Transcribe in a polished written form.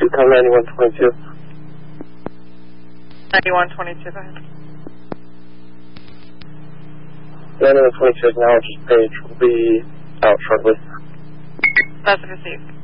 Recon 9122. 9122, go ahead. 9122 acknowledges page will be out shortly. That's received.